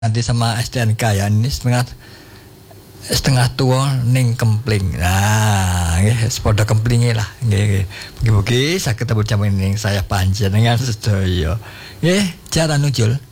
nanti sama STNK ya ini setengah tua ning kempling. Nah, nggih sepodo kemplinge lah. Nggih. Mugi-mugi saged ketemu ning saya panjenengan sedaya. Nggih, cara nujul.